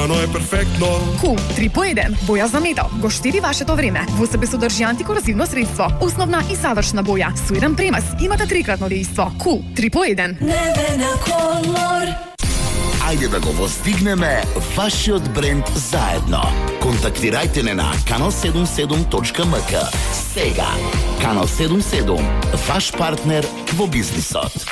Кано е перфектно. Кул 3 по 1, боја за метал, го штиди вашето време. Во себе содржи антикорозивно средство, основна и завршна боја, со еден премас, имате трикратно дејство. Кул 3 по 1. Небена колор. Ајде да го воздигнеме вашиот бренд заедно. Контактирајте не на kanal77.mk. Сега, Канал 77, ваш партнер во бизнисот.